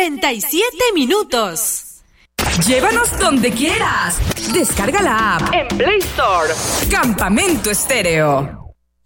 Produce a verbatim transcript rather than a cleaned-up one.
treinta y siete minutos. Llévanos donde quieras. Descarga la app en Play Store. Campamento Estéreo.